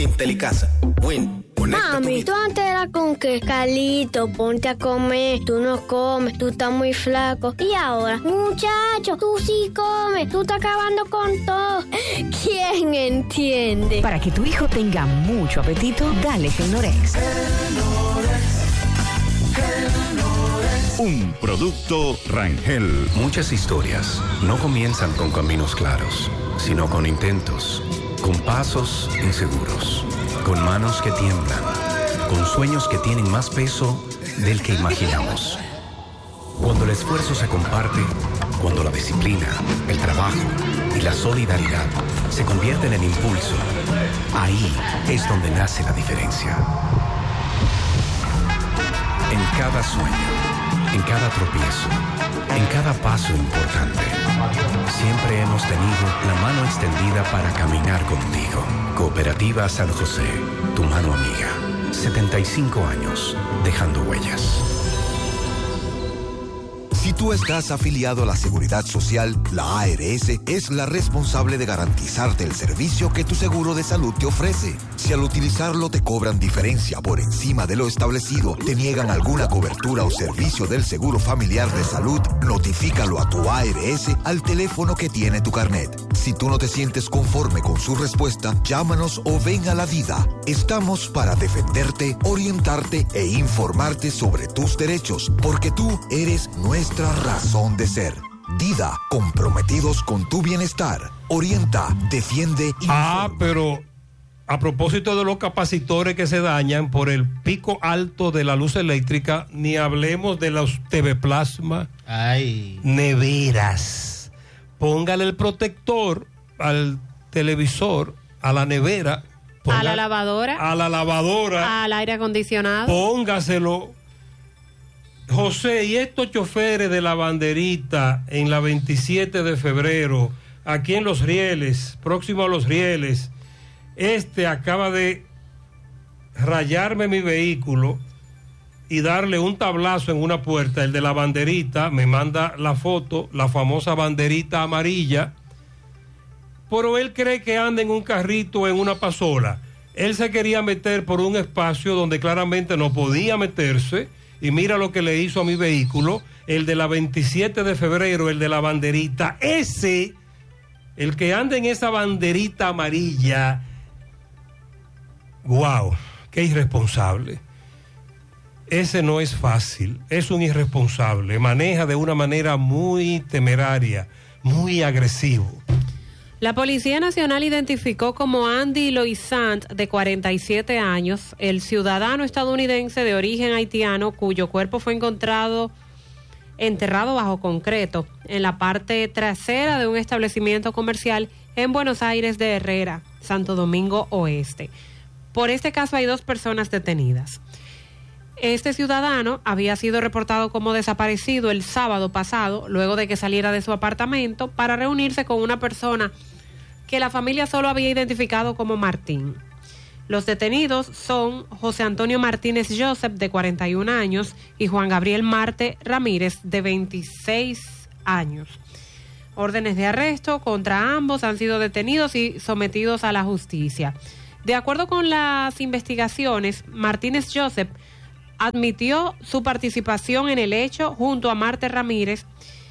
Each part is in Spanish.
Intelicasa. Win. Mami, tú antes eras con que Carlito, ponte a comer, tú no comes, tú estás muy flaco. Y ahora, muchacho, tú sí comes, tú estás acabando con todo. ¿Quién entiende? Para que tu hijo tenga mucho apetito, dale Gelnorex. Un producto Rangel. Muchas historias no comienzan con caminos claros, sino con intentos, con pasos inseguros, con manos que tiemblan, con sueños que tienen más peso del que imaginamos. Cuando el esfuerzo se comparte, cuando la disciplina, el trabajo y la solidaridad se convierten en impulso, ahí es donde nace la diferencia. En cada sueño, en cada tropiezo, en cada paso importante, siempre hemos tenido la mano extendida para caminar contigo. Cooperativa San José, tu mano amiga. 75 años, dejando huellas. Si tú estás afiliado a la Seguridad Social, la ARS es la responsable de garantizarte el servicio que tu seguro de salud te ofrece. Si al utilizarlo te cobran diferencia por encima de lo establecido, te niegan alguna cobertura o servicio del Seguro Familiar de Salud, notifícalo a tu ARS al teléfono que tiene tu carnet. Si tú no te sientes conforme con su respuesta, llámanos o ven a la DIDA. Estamos para defenderte, orientarte e informarte sobre tus derechos, porque tú eres nuestra razón de ser. DIDA, comprometidos con tu bienestar. Orienta, defiende, informa. Pero a propósito de los capacitores que se dañan por el pico alto de la luz eléctrica, ni hablemos de los TV Plasma, neveras. Póngale el protector al televisor, a la nevera, a la lavadora, al aire acondicionado. Póngaselo. José, y estos choferes de la banderita en la 27 de febrero, aquí en Los Rieles, próximo a Los Rieles, acaba de rayarme mi vehículo y darle un tablazo en una puerta, el de la banderita, me manda la foto, la famosa banderita amarilla, pero él cree que anda en un carrito, en una pasola. Él se quería meter por un espacio donde claramente no podía meterse. Y mira lo que le hizo a mi vehículo, el de la 27 de febrero, el de la banderita. Ese, el que anda en esa banderita amarilla, wow, qué irresponsable. Ese no es fácil, es un irresponsable, maneja de una manera muy temeraria, muy agresivo. La Policía Nacional identificó como Andy Loisant, de 47 años, el ciudadano estadounidense de origen haitiano cuyo cuerpo fue encontrado enterrado bajo concreto en la parte trasera de un establecimiento comercial en Buenos Aires de Herrera, Santo Domingo Oeste. Por este caso hay 2 personas detenidas. Este ciudadano había sido reportado como desaparecido el sábado pasado, luego de que saliera de su apartamento para reunirse con una persona que la familia solo había identificado como Martín. Los detenidos son José Antonio Martínez Joseph, de 41 años, y Juan Gabriel Marte Ramírez, de 26 años. Órdenes de arresto contra ambos han sido detenidos y sometidos a la justicia. De acuerdo con las investigaciones, Martínez Joseph admitió su participación en el hecho junto a Marte Ramírez,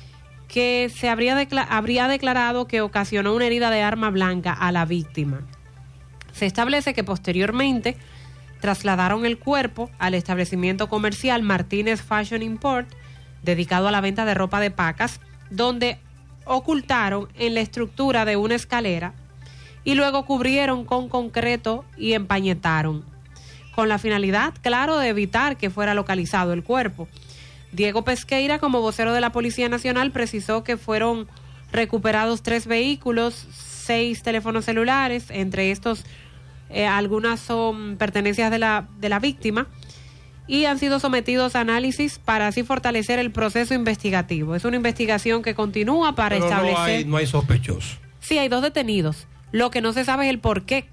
que se habría declarado que ocasionó una herida de arma blanca a la víctima. Se establece que posteriormente trasladaron el cuerpo al establecimiento comercial Martínez Fashion Import, dedicado a la venta de ropa de pacas, donde ocultaron en la estructura de una escalera y luego cubrieron con concreto y empañetaron, con la finalidad, claro, de evitar que fuera localizado el cuerpo. Diego Pesqueira, como vocero de la Policía Nacional, precisó que fueron recuperados 3 vehículos, 6 teléfonos celulares, entre estos algunas son pertenencias de la víctima, y han sido sometidos a análisis para así fortalecer el proceso investigativo. Es una investigación que continúa para establecer... No hay sospechosos. Sí, hay 2 detenidos. Lo que no se sabe es el por qué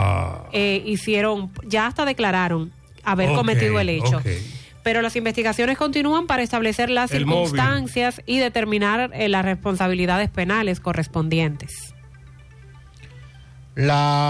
hicieron, ya hasta declararon haber cometido el hecho. Pero las investigaciones continúan para establecer las circunstancias y determinar las responsabilidades penales correspondientes. La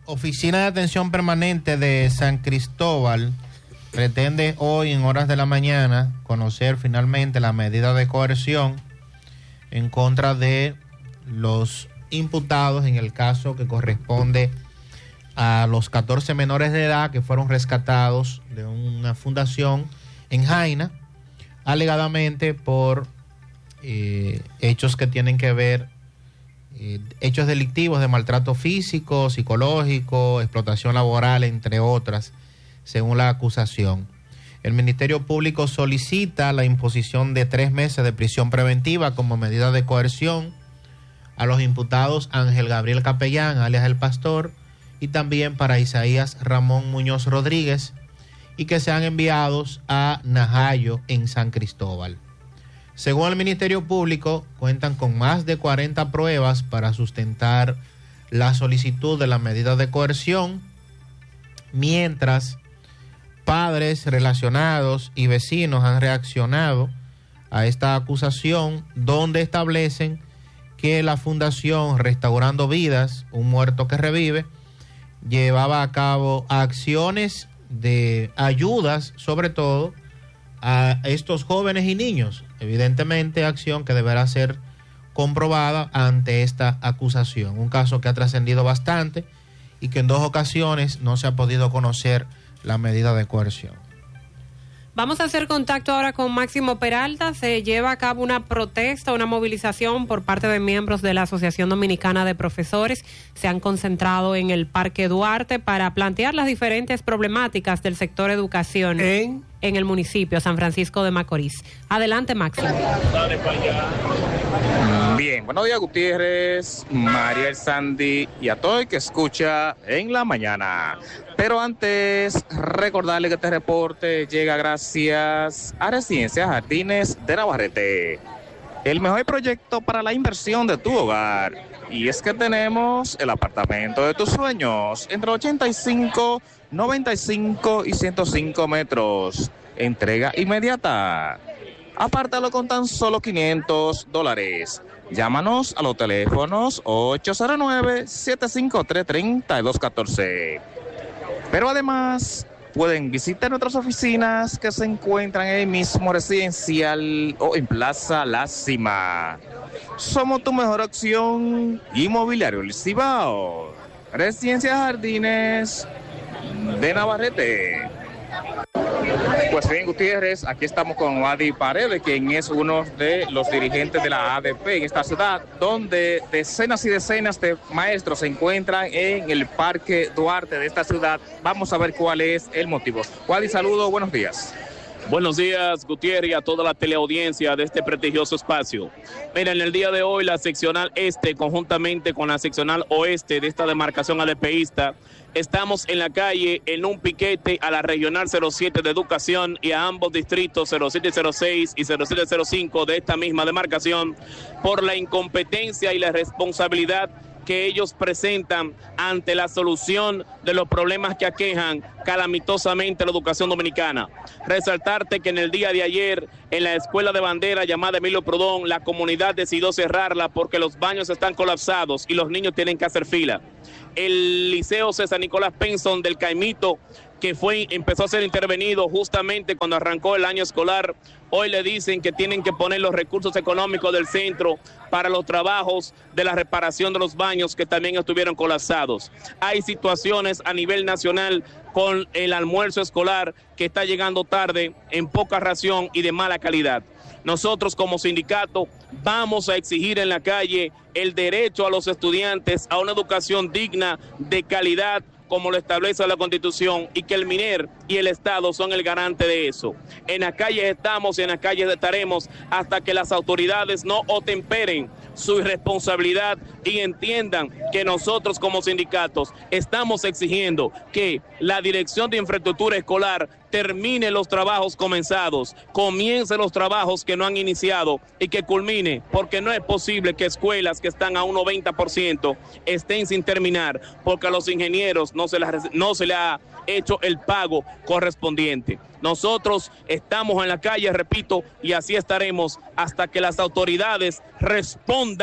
Oficina de Atención Permanente de San Cristóbal pretende hoy en horas de la mañana conocer finalmente la medida de coerción en contra de los imputados en el caso que corresponde a los 14 menores de edad que fueron rescatados de una fundación en Jaina, alegadamente por hechos que tienen que ver, hechos delictivos de maltrato físico, psicológico, explotación laboral, entre otras, según la acusación. El Ministerio Público solicita la imposición de 3 meses de prisión preventiva como medida de coerción a los imputados Ángel Gabriel Capellán, alias El Pastor, y también para Isaías Ramón Muñoz Rodríguez, y que sean enviados a Najayo en San Cristóbal. Según el Ministerio Público, cuentan con más de 40 pruebas para sustentar la solicitud de la medida de coerción, mientras padres relacionados y vecinos han reaccionado a esta acusación, donde establecen que la Fundación Restaurando Vidas, un muerto que revive, llevaba a cabo acciones de ayudas, sobre todo a estos jóvenes y niños. Evidentemente, acción que deberá ser comprobada ante esta acusación. Un caso que ha trascendido bastante y que en 2 ocasiones no se ha podido conocer la medida de coerción. Vamos a hacer contacto ahora con Máximo Peralta. Se lleva a cabo una protesta, una movilización por parte de miembros de la Asociación Dominicana de Profesores. Se han concentrado en el Parque Duarte para plantear las diferentes problemáticas del sector educación en el municipio San Francisco de Macorís. Adelante, Máximo. Bien, buenos días, Gutiérrez, Mariel, Sandy y a todo el que escucha en la mañana. Pero antes, recordarle que este reporte llega gracias a Residencias Jardines de Navarrete, el mejor proyecto para la inversión de tu hogar. Y es que tenemos el apartamento de tus sueños entre 85, 95 y 105 metros. Entrega inmediata. Apártalo con tan solo $500. Llámanos a los teléfonos 809-753-3214. Pero además pueden visitar nuestras oficinas que se encuentran en el mismo residencial o en Plaza La Cima. Somos tu mejor opción inmobiliario El Cibao. Residencias Jardines de Navarrete. Pues bien, Gutiérrez, aquí estamos con Adi Paredes, quien es uno de los dirigentes de la ADP en esta ciudad, donde decenas y decenas de maestros se encuentran en el Parque Duarte de esta ciudad. Vamos a ver cuál es el motivo. Adi, saludo, buenos días. Buenos días, Gutiérrez, y a toda la teleaudiencia de este prestigioso espacio. Mira, en el día de hoy la seccional este, conjuntamente con la seccional oeste de esta demarcación ADPista, estamos en la calle en un piquete a la regional 07 de Educación y a ambos distritos 0706 y 0705 de esta misma demarcación por la incompetencia y la responsabilidad que ellos presentan ante la solución de los problemas que aquejan calamitosamente la educación dominicana. Resaltarte que en el día de ayer, en la escuela de bandera llamada Emilio Prudón, la comunidad decidió cerrarla porque los baños están colapsados y los niños tienen que hacer fila. El Liceo César Nicolás Penson del Caimito, que empezó a ser intervenido justamente cuando arrancó el año escolar, hoy le dicen que tienen que poner los recursos económicos del centro para los trabajos de la reparación de los baños que también estuvieron colapsados. Hay situaciones a nivel nacional con el almuerzo escolar que está llegando tarde, en poca ración y de mala calidad. Nosotros como sindicato vamos a exigir en la calle el derecho a los estudiantes a una educación digna, de calidad, como lo establece la Constitución, y que el MINER y el Estado son el garante de eso. En las calles estamos y en las calles estaremos hasta que las autoridades no otemperen su irresponsabilidad y entiendan que nosotros como sindicatos estamos exigiendo que la Dirección de Infraestructura Escolar termine los trabajos comenzados, comience los trabajos que no han iniciado y que culmine, porque no es posible que escuelas que están a un 90% estén sin terminar, porque a los ingenieros no se le ha hecho el pago correspondiente. Nosotros estamos en la calle, repito, y así estaremos hasta que las autoridades respondan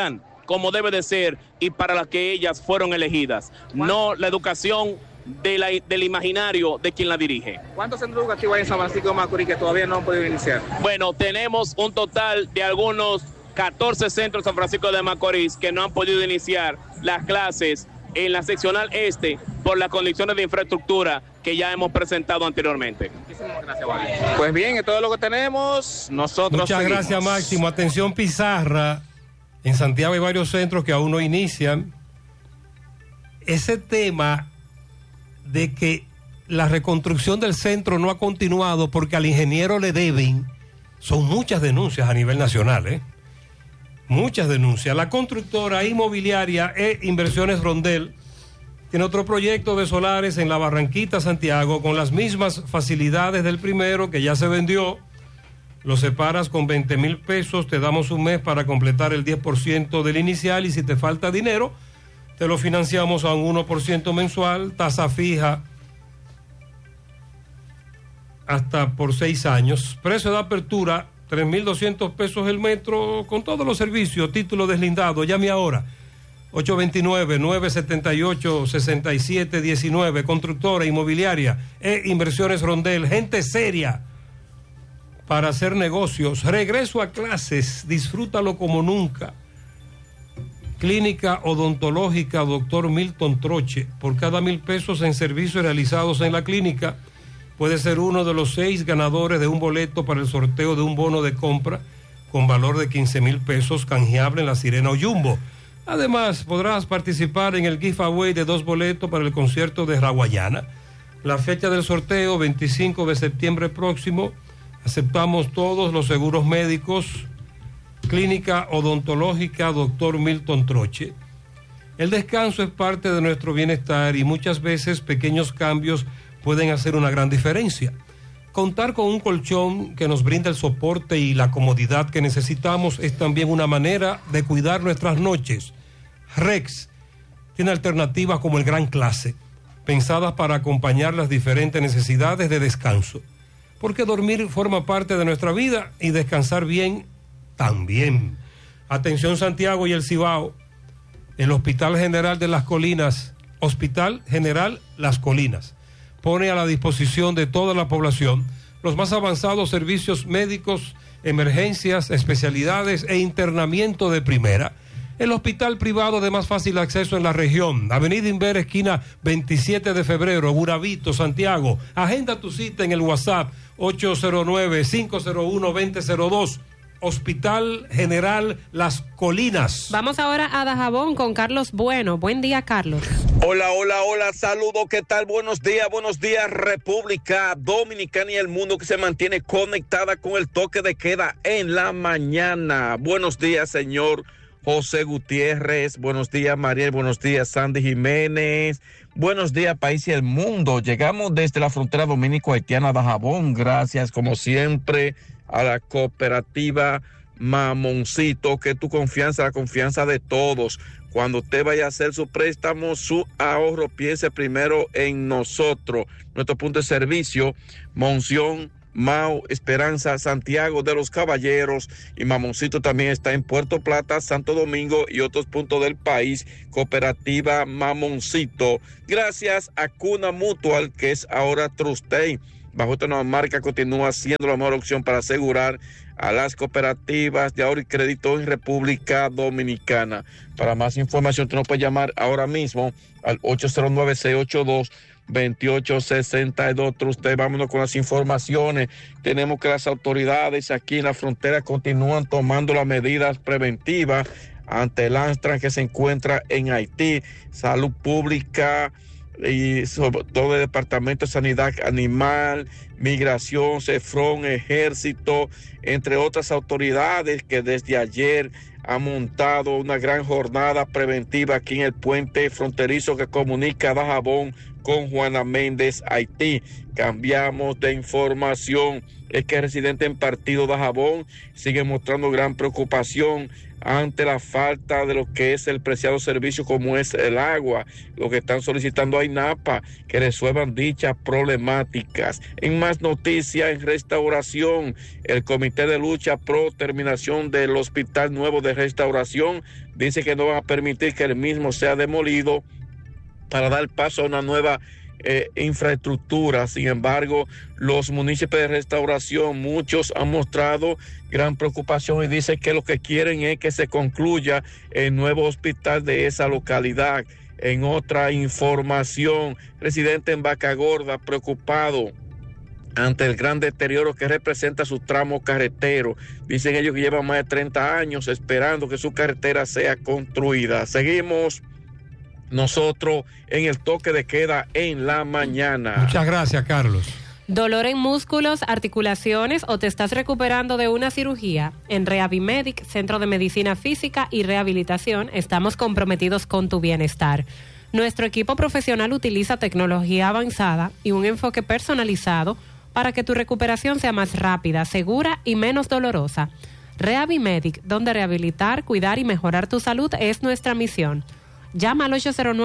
como debe de ser y para la que ellas fueron elegidas, no la educación del imaginario de quien la dirige. ¿Cuántos centros educativos hay en San Francisco de Macorís que todavía no han podido iniciar? Bueno, tenemos un total de algunos 14 centros de San Francisco de Macorís que no han podido iniciar las clases en la seccional este por las condiciones de infraestructura que ya hemos presentado anteriormente. Muchísimas gracias, Vale. Pues bien, es todo lo que tenemos. Nosotros Muchas seguimos. gracias, Máximo. Atención, Pizarra. En Santiago hay varios centros que aún no inician. Ese tema de que la reconstrucción del centro no ha continuado porque al ingeniero le deben, son muchas denuncias a nivel nacional, muchas denuncias. La constructora inmobiliaria e Inversiones Rondel tiene otro proyecto de solares en la Barranquita, Santiago, con las mismas facilidades del primero que ya se vendió. Lo separas con 20,000 pesos, te damos un mes para completar el 10% del inicial y si te falta dinero, te lo financiamos a un 1% mensual, tasa fija hasta por 6 años. Precio de apertura, 3,200 pesos el metro, con todos los servicios, título deslindado. Llame ahora, 829-978-6719, constructora inmobiliaria e Inversiones Rondel, gente seria para hacer negocios. Regreso a clases, disfrútalo como nunca. Clínica Odontológica Dr. Milton Troche. Por cada 1,000 pesos en servicios realizados en la clínica, puede ser uno de los 6 ganadores de un boleto para el sorteo de un bono de compra con valor de 15,000 pesos canjeable en La Sirena o Jumbo. Además, podrás participar en el giveaway de 2 boletos para el concierto de Raguayana. La fecha del sorteo, 25 de septiembre próximo. Aceptamos todos los seguros médicos. Clínica Odontológica Dr. Milton Troche. El descanso es parte de nuestro bienestar y muchas veces pequeños cambios pueden hacer una gran diferencia. Contar con un colchón que nos brinda el soporte y la comodidad que necesitamos es también una manera de cuidar nuestras noches. Rex tiene alternativas como el Gran Clase, pensadas para acompañar las diferentes necesidades de descanso. Porque dormir forma parte de nuestra vida y descansar bien también. Atención, Santiago y el Cibao. El Hospital General de Las Colinas, Hospital General Las Colinas, pone a la disposición de toda la población los más avanzados servicios médicos, emergencias, especialidades e internamiento de primera. El hospital privado de más fácil acceso en la región, Avenida Inver, esquina 27 de febrero, Burabito, Santiago. Agenda tu cita en el WhatsApp 809-501-2002. Hospital General Las Colinas. Vamos ahora a Dajabón con Carlos Bueno. Buen día, Carlos. Hola, saludos, ¿qué tal? Buenos días, República Dominicana y el mundo que se mantiene conectada con el toque de queda en la mañana. Buenos días, señor José Gutiérrez, buenos días, Mariel, buenos días, Sandy Jiménez, buenos días, país y el mundo. Llegamos desde la frontera dominico-haitiana de Dajabón, gracias, como siempre, a la cooperativa Mamoncito, que tu confianza, la confianza de todos. Cuando usted vaya a hacer su préstamo, su ahorro, piense primero en nosotros. Nuestro punto de servicio, Monción, Mau, Esperanza, Santiago de los Caballeros, y Mamoncito también está en Puerto Plata, Santo Domingo y otros puntos del país. Cooperativa Mamoncito, gracias a Cuna Mutual, que es ahora Trustey. Bajo esta nueva marca continúa siendo la mejor opción para asegurar a las cooperativas de ahorro y crédito en República Dominicana. Para más información, usted nos puede llamar ahora mismo al 809-682-2862. Usted, vámonos con las informaciones. Tenemos que las autoridades aquí en la frontera continúan tomando las medidas preventivas ante el ANSTRAN que se encuentra en Haití. Salud Pública y sobre todo el Departamento de Sanidad Animal, Migración, CEFRON, Ejército, entre otras autoridades que desde ayer han montado una gran jornada preventiva aquí en el puente fronterizo que comunica Dajabón con Juana Méndez, Haití. Cambiamos de información. Es que residentes en Partido Dajabón siguen mostrando gran preocupación ante la falta de lo que es el preciado servicio como es el agua. Lo que están solicitando a INAPA que resuelvan dichas problemáticas. En más noticias, en Restauración, el Comité de Lucha Pro Terminación del Hospital Nuevo de Restauración dice que no van a permitir que el mismo sea demolido para dar paso a una nueva infraestructura. Sin embargo, los municipios de Restauración, muchos han mostrado gran preocupación y dicen que lo que quieren es que se concluya el nuevo hospital de esa localidad. En otra información, residente en Vaca Gorda preocupado ante el gran deterioro que representa su tramo carretero. Dicen ellos que llevan más de 30 años esperando que su carretera sea construida. Seguimos nosotros en el toque de queda en la mañana. Muchas gracias, Carlos. ¿Dolor en músculos, articulaciones o te estás recuperando de una cirugía? En Rehabimedic, Centro de Medicina Física y Rehabilitación, estamos comprometidos con tu bienestar. Nuestro equipo profesional utiliza tecnología avanzada y un enfoque personalizado para que tu recuperación sea más rápida, segura y menos dolorosa. Rehabimedic, donde rehabilitar, cuidar y mejorar tu salud es nuestra misión. Llama al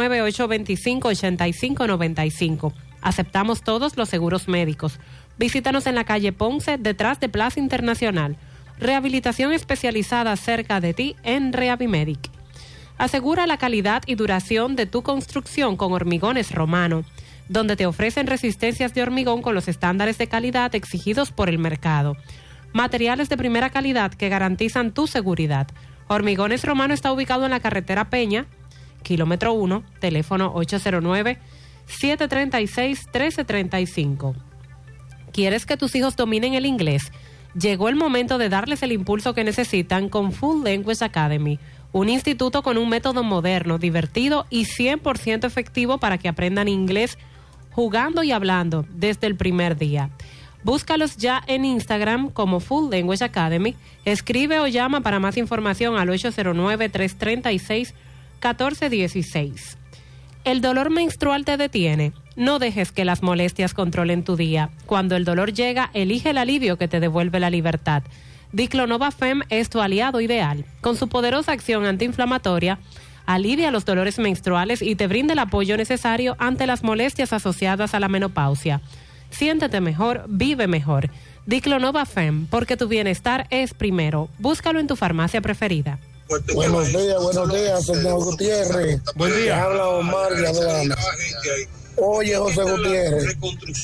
809-825-8595. Aceptamos todos los seguros médicos. Visítanos en la calle Ponce, detrás de Plaza Internacional. Rehabilitación especializada cerca de ti en Rehabimedic. Asegura la calidad y duración de tu construcción con Hormigones Romano, donde te ofrecen resistencias de hormigón con los estándares de calidad exigidos por el mercado. Materiales de primera calidad que garantizan tu seguridad. Hormigones Romano está ubicado en la carretera Peña, kilómetro 1, teléfono 809-736-1335. ¿Quieres que tus hijos dominen el inglés? Llegó el momento de darles el impulso que necesitan con Full Language Academy, un instituto con un método moderno, divertido y 100% efectivo para que aprendan inglés jugando y hablando desde el primer día. Búscalos ya en Instagram como Full Language Academy. Escribe o llama para más información al 809-336-1416. ¿El dolor menstrual te detiene? No dejes que las molestias controlen tu día. Cuando el dolor llega, elige el alivio que te devuelve la libertad. Diclonova Fem es tu aliado ideal. Con su poderosa acción antiinflamatoria, alivia los dolores menstruales y te brinda el apoyo necesario ante las molestias asociadas a la menopausia. Siéntete mejor, vive mejor. Diclonova Fem, porque tu bienestar es primero. Búscalo en tu farmacia preferida. Buenos días, señor Gutiérrez. Buen día. Habla Omar de Aduana. Oye, José Gutiérrez,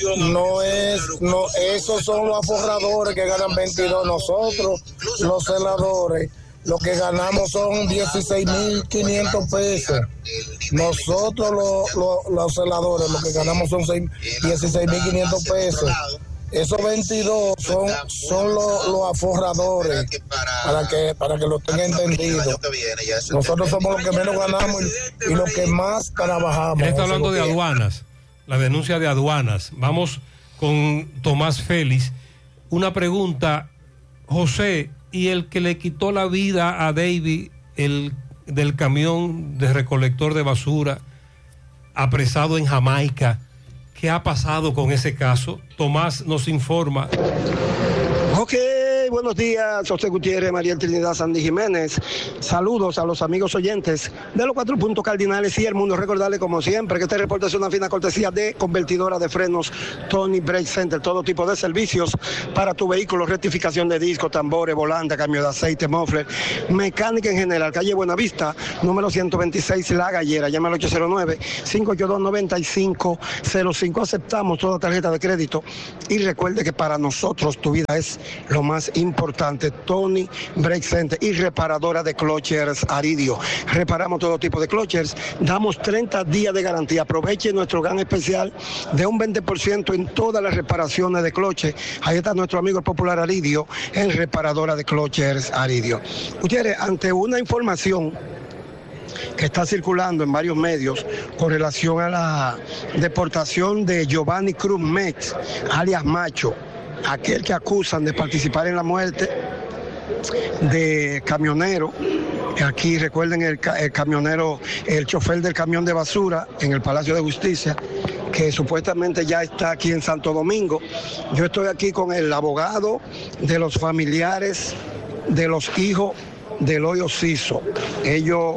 esos son los aforradores que ganan 22. Nosotros, los celadores, lo que ganamos son 16.500 pesos. Nosotros, los celadores, lo que ganamos son 16.500 pesos. Esos 22 son los aforradores, para que lo tengan entendido. Nosotros somos los que menos ganamos y los que más trabajamos. Está hablando de aduanas, la denuncia de aduanas. Vamos con Tomás Félix. Una pregunta, José, ¿y el que le quitó la vida a David, el del camión de recolector de basura, apresado en Jamaica? ¿Qué ha pasado con ese caso? Tomás nos informa. Ok, buenos días, José Gutiérrez, María Trinidad Sandy Jiménez. Saludos a los amigos oyentes de los 4 puntos cardinales y el mundo. Recordarle, como siempre, que este reporte es una fina cortesía de Convertidora de Frenos Tony Brake Center. Todo tipo de servicios para tu vehículo, rectificación de discos, tambores, volante, cambio de aceite, muffler, mecánica en general. Calle Buenavista, número 126, La Gallera. Llama al 809-582-9505. Aceptamos toda tarjeta de crédito. Y recuerde que para nosotros tu vida es lo más importante. Tony Brake Center y reparadora de clochers Aridio. Reparamos todo tipo de clochers. Damos 30 días de garantía. Aproveche nuestro gran especial de un 20% en todas las reparaciones de cloches. Ahí está nuestro amigo el popular Aridio en reparadora de clochers Aridio. Ustedes, ante una información que está circulando en varios medios con relación a la deportación de Giovanni Cruz Mex, alias Macho, aquel que acusan de participar en la muerte de camionero. Aquí recuerden el camionero, el chofer del camión de basura en el Palacio de Justicia, que supuestamente ya está aquí en Santo Domingo. Yo estoy aquí con el abogado de los familiares de los hijos del hoyo Siso. Ellos,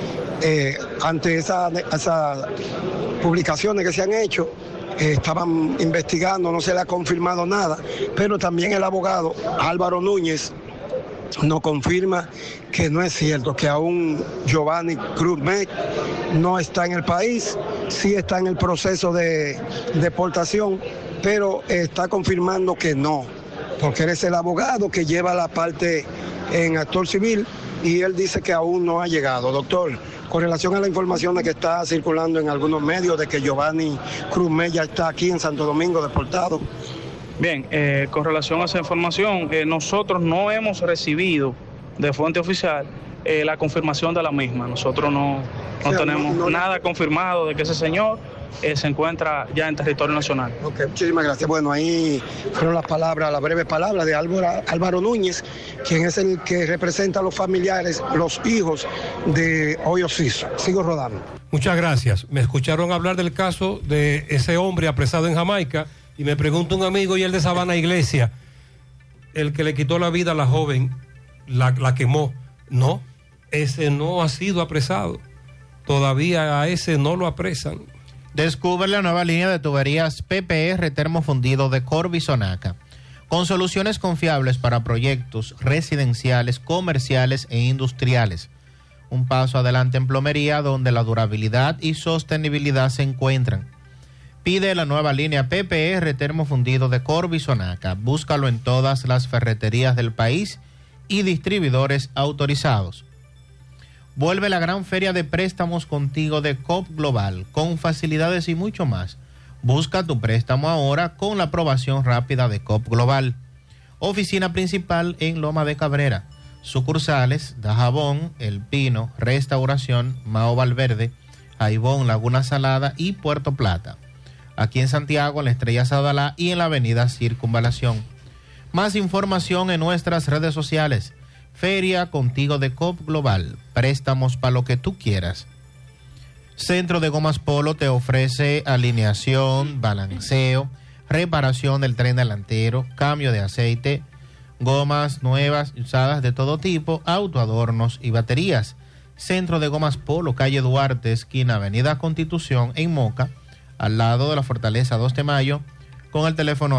ante esas publicaciones que se han hecho, estaban investigando, no se le ha confirmado nada, pero también el abogado Álvaro Núñez nos confirma que no es cierto, que aún Giovanni Cruz Mech no está en el país, sí está en el proceso de deportación, pero está confirmando que no, porque él es el abogado que lleva la parte en actor civil y él dice que aún no ha llegado. Doctor, con relación a la información de que está circulando en algunos medios de que Giovanni Cruz Mech ya está aquí en Santo Domingo deportado. Bien, con relación a esa información, nosotros no hemos recibido de fuente oficial la confirmación de la misma. Nosotros no tenemos nada confirmado de que ese señor se encuentra ya en territorio nacional. Ok, muchísimas gracias. Bueno, ahí fueron las breves palabras de Álvaro Núñez, quien es el que representa a los familiares, los hijos de Hoyo Siso. Sigo rodando. Muchas gracias. Me escucharon hablar del caso de ese hombre apresado en Jamaica y me pregunta un amigo, y el de Sabana Iglesia, el que le quitó la vida a la joven, la quemó. No, ese no ha sido apresado. Todavía a ese no lo apresan. Descubre la nueva línea de tuberías PPR termofundido de Corby Sonaca, con soluciones confiables para proyectos residenciales, comerciales e industriales. Un paso adelante en plomería, donde la durabilidad y sostenibilidad se encuentran. Pide la nueva línea PPR termofundido de Corby Sonaca. Búscalo en todas las ferreterías del país y distribuidores autorizados. Vuelve la gran feria de préstamos contigo de COP Global, con facilidades y mucho más. Busca tu préstamo ahora con la aprobación rápida de COP Global. Oficina principal en Loma de Cabrera. Sucursales: Dajabón, El Pino, Restauración, Mao Valverde, Jaibón, Laguna Salada y Puerto Plata. Aquí en Santiago, en la Estrella Sadalá y en la avenida Circunvalación. Más información en nuestras redes sociales. Feria contigo de COP Global. Préstamos para lo que tú quieras. Centro de Gomas Polo te ofrece alineación, balanceo, reparación del tren delantero, cambio de aceite, gomas nuevas y usadas de todo tipo, autoadornos y baterías. Centro de Gomas Polo, calle Duarte, esquina Avenida Constitución, en Moca, al lado de la Fortaleza 2 de Mayo, con el teléfono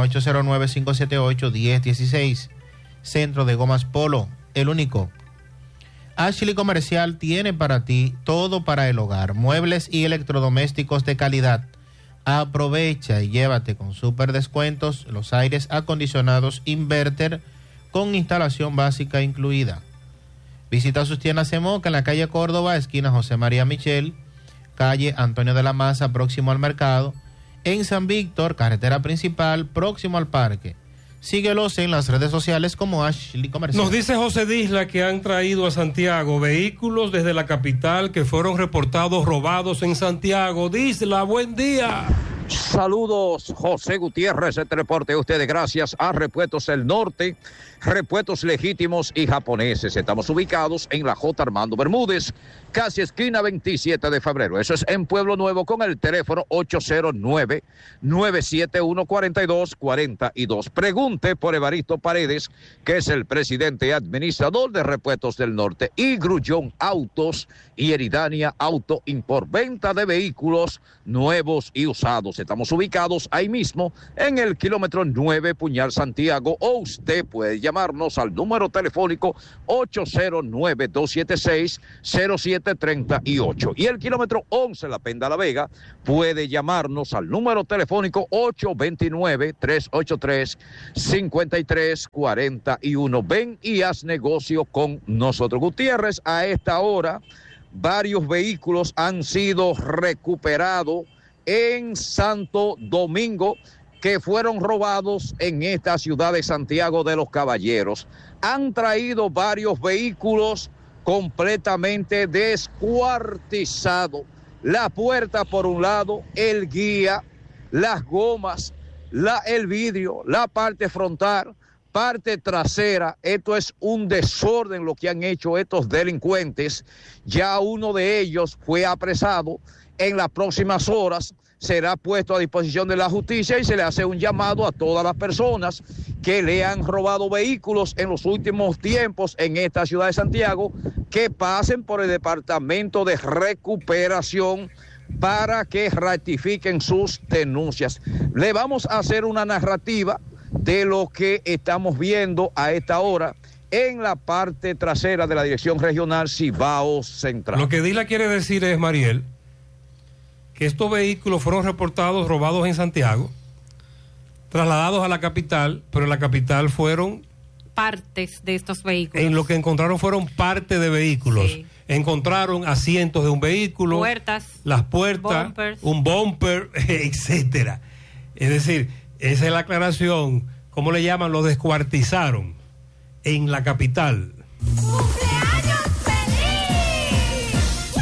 809-578-1016. Centro de Gomas Polo, el único. Ashley Comercial tiene para ti todo para el hogar, muebles y electrodomésticos de calidad. Aprovecha y llévate con super descuentos los aires acondicionados inverter con instalación básica incluida. Visita sus tiendas en Moca, en la calle Córdoba, esquina José María Michel, calle Antonio de la Maza, próximo al mercado, en San Víctor, carretera principal, próximo al parque. Síguelos en las redes sociales como Ashley Comercial. Nos dice José Disla que han traído a Santiago vehículos desde la capital que fueron reportados robados en Santiago. Disla, buen día. Saludos, José Gutiérrez, este reporte a ustedes gracias a Repuestos El Norte, repuestos legítimos y japoneses. Estamos ubicados en la J. Armando Bermúdez, casi esquina 27 de febrero. Eso es en Pueblo Nuevo, con el teléfono 809-971-4242. Pregunte por Evaristo Paredes, que es el presidente y administrador de Repuestos del Norte, y Grullón Autos y Eridania Auto Import, venta de vehículos nuevos y usados. Estamos ubicados ahí mismo en el kilómetro 9, Puñal, Santiago, o usted puede llamarnos al número telefónico 809-276-0738. Y el kilómetro 11, La Penda La Vega, puede llamarnos al número telefónico 829-383-5341. Ven y haz negocio con nosotros. Gutiérrez, a esta hora, varios vehículos han sido recuperados en Santo Domingo, que fueron robados en esta ciudad de Santiago de los Caballeros. Han traído varios vehículos completamente descuartizados. La puerta por un lado, el guía, las gomas, el vidrio, la parte frontal, parte trasera. Esto es un desorden lo que han hecho estos delincuentes. Ya uno de ellos fue apresado. En las próximas horas será puesto a disposición de la justicia y se le hace un llamado a todas las personas que le han robado vehículos en los últimos tiempos en esta ciudad de Santiago, que pasen por el Departamento de Recuperación para que ratifiquen sus denuncias. Le vamos a hacer una narrativa de lo que estamos viendo a esta hora en la parte trasera de la Dirección Regional Cibao Central. Lo que Dila quiere decir es, Mariel, que estos vehículos fueron reportados robados en Santiago, trasladados a la capital, pero en la capital fueron partes de estos vehículos. En lo que encontraron fueron parte de vehículos. Sí. Encontraron asientos de un vehículo, puertas, las puertas, bumpers, un bumper, etcétera. Es decir, esa es la aclaración. ¿Cómo le llaman? Lo descuartizaron en la capital. ¡Cumpleaños feliz!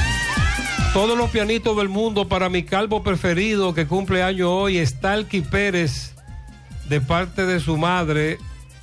Todos los pianitos del mundo para mi calvo preferido que cumple año hoy, Stalky Pérez, de parte de su madre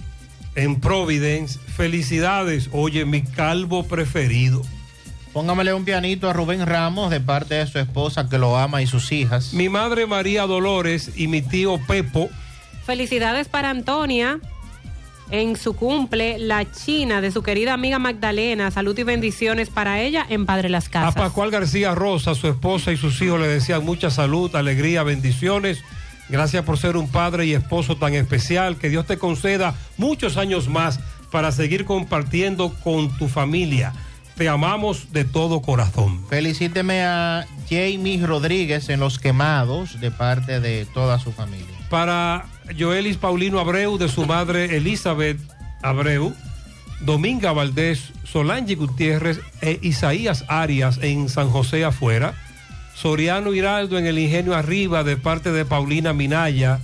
en Providence. Felicidades, oye, mi calvo preferido. Póngamele un pianito a Rubén Ramos de parte de su esposa que lo ama y sus hijas. Mi madre María Dolores y mi tío Pepo. Felicidades para Antonia en su cumple, la china de su querida amiga Magdalena. Salud y bendiciones para ella en Padre Las Casas. A Pascual García Rosa, su esposa y sus hijos le desean mucha salud, alegría, bendiciones. Gracias por ser un padre y esposo tan especial. Que Dios te conceda muchos años más para seguir compartiendo con tu familia. Te amamos de todo corazón. Felicíteme a Jamie Rodríguez en Los Quemados de parte de toda su familia. Para Joelis Paulino Abreu de su madre Elizabeth Abreu, Dominga Valdés, Solange Gutiérrez e Isaías Arias en San José Afuera. Soriano Hiraldo en el Ingenio Arriba de parte de Paulina Minaya.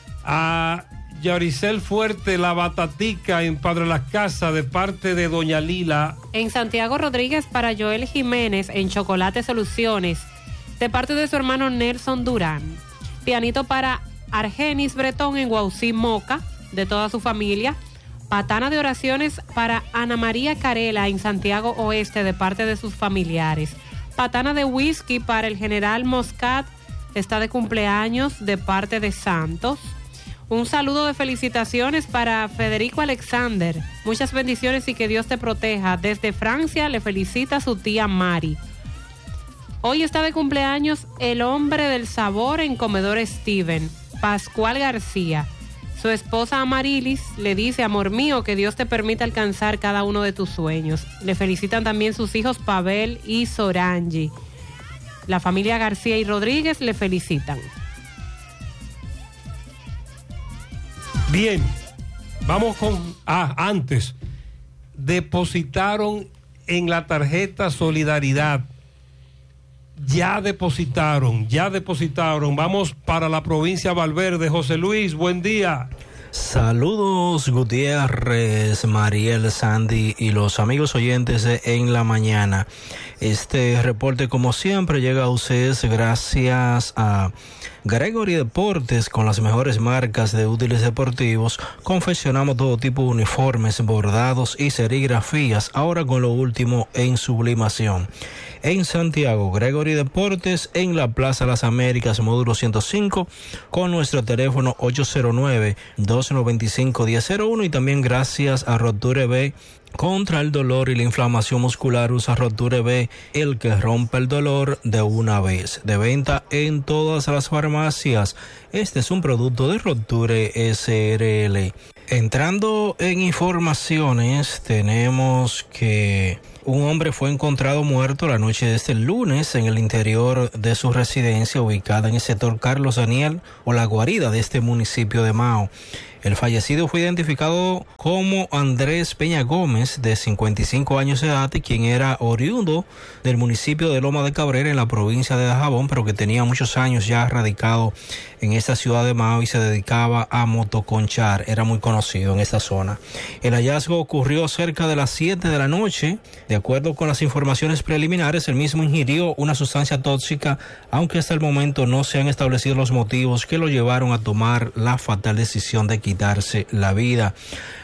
A Yaricel Fuerte, la Batatica en Padre Las Casas de parte de Doña Lila. En Santiago Rodríguez para Joel Jiménez en Chocolate Soluciones de parte de su hermano Nelson Durán. Pianito para Argenis Bretón en Guaucí Moca de toda su familia. Patana de oraciones para Ana María Carela en Santiago Oeste de parte de sus familiares. Patana de whisky para el general Moscat, está de cumpleaños de parte de Santos. Un saludo de felicitaciones para Federico Alexander. Muchas bendiciones y que Dios te proteja. Desde Francia le felicita su tía Mari. Hoy está de cumpleaños el hombre del sabor en Comedor Steven, Pascual García. Su esposa Amarilis le dice: amor mío, que Dios te permita alcanzar cada uno de tus sueños. Le felicitan también sus hijos Pavel y Sorangi. La familia García y Rodríguez le felicitan. Bien, vamos con... antes, depositaron en la tarjeta Solidaridad. Ya depositaron. Vamos para la provincia Valverde. José Luis, buen día. Saludos Gutiérrez, Mariel, Sandy y los amigos oyentes de En la Mañana. Este reporte, como siempre, llega a ustedes gracias a Gregory Deportes. Con las mejores marcas de útiles deportivos, confeccionamos todo tipo de uniformes, bordados y serigrafías, ahora con lo último en sublimación. En Santiago, Gregory Deportes, en la Plaza Las Américas, módulo 105, con nuestro teléfono 809-295-1001, y también gracias a Roture B. Contra el dolor y la inflamación muscular, usa Roture B, el que rompe el dolor de una vez. De venta en todas las farmacias. Este es un producto de Roture SRL. Entrando en informaciones, tenemos que un hombre fue encontrado muerto la noche de este lunes en el interior de su residencia ubicada en el sector Carlos Daniel o La Guarida de este municipio de Mao. El fallecido fue identificado como Andrés Peña Gómez, de 55 años de edad, quien era oriundo del municipio de Loma de Cabrera en la provincia de Dajabón, pero que tenía muchos años ya radicado en esta ciudad de Mao y se dedicaba a motoconchar. Era muy conocido en esta zona. El hallazgo ocurrió cerca de las 7 de la noche. De acuerdo con las informaciones preliminares, el mismo ingirió una sustancia tóxica, aunque hasta el momento no se han establecido los motivos que lo llevaron a tomar la fatal decisión de quitarse la vida.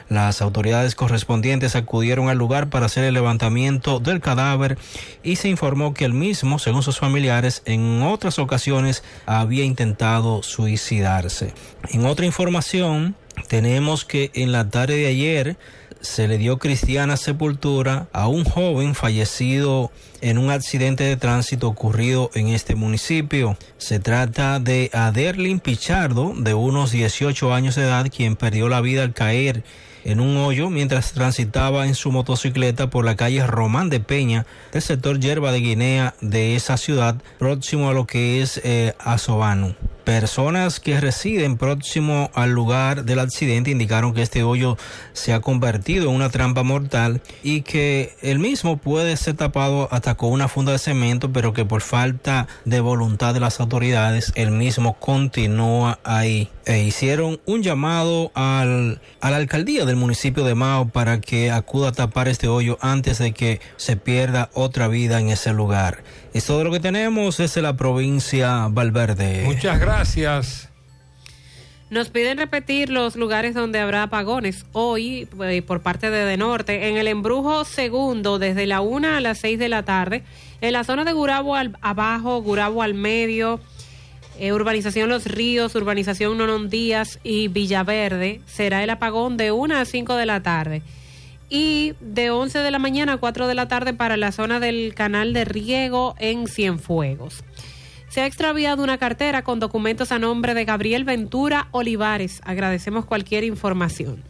Las autoridades correspondientes acudieron al lugar para hacer el levantamiento del cadáver y se informó que el mismo, según sus familiares, en otras ocasiones había intentado suicidarse. En otra información, tenemos que en la tarde de ayer se le dio cristiana sepultura a un joven fallecido en un accidente de tránsito ocurrido en este municipio. Se trata de Aderlin Pichardo, de unos 18 años de edad, quien perdió la vida al caer en un hoyo mientras transitaba en su motocicleta por la calle Román de Peña del sector Yerba de Guinea de esa ciudad, próximo a lo que es Azobano. Personas que residen próximo al lugar del accidente indicaron que este hoyo se ha convertido en una trampa mortal y que el mismo puede ser tapado hasta con una funda de cemento, pero que por falta de voluntad de las autoridades el mismo continúa ahí. Hicieron un llamado a la alcaldía del municipio de Mao para que acuda a tapar este hoyo antes de que se pierda otra vida en ese lugar. Es todo lo que tenemos desde la provincia Valverde. Muchas gracias. Nos piden repetir los lugares donde habrá apagones hoy por parte de Norte. En el Embrujo Segundo, desde la 1 a las 6 de la tarde. En la zona de Gurabo abajo, Gurabo al medio, Urbanización Los Ríos, Urbanización Nonón Díaz y Villaverde, será el apagón de 1 a 5 de la tarde. Y de 11 de la mañana a 4 de la tarde para la zona del canal de riego en Cienfuegos. Se ha extraviado una cartera con documentos a nombre de Gabriel Ventura Olivares. Agradecemos cualquier información.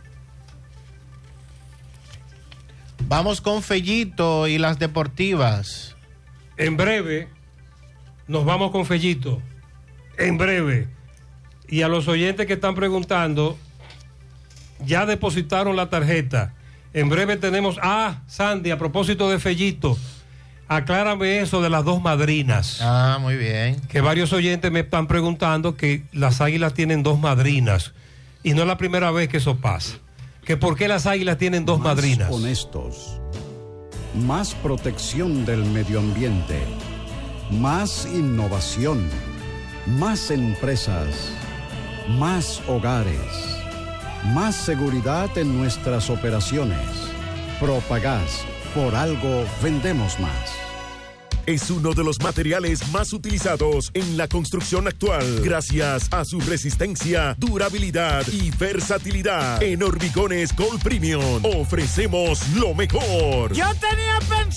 Vamos con Fellito y las deportivas. En breve nos vamos con Fellito. En breve. Y a los oyentes que están preguntando, ya depositaron la tarjeta. En breve tenemos... Sandy, a propósito de Fellito, aclárame eso de las 2 madrinas. Muy bien. Que varios oyentes me están preguntando que las Águilas tienen 2 madrinas. Y no es la primera vez que eso pasa. Que por qué las Águilas tienen 2 madrinas. Más honestos. Más protección del medio ambiente. Más innovación. Más empresas. Más hogares. Más seguridad en nuestras operaciones. Propagás, por algo vendemos más. Es uno de los materiales más utilizados en la construcción actual, gracias a su resistencia, durabilidad y versatilidad. En Hormigones Gold Premium ofrecemos lo mejor. Yo tenía pensado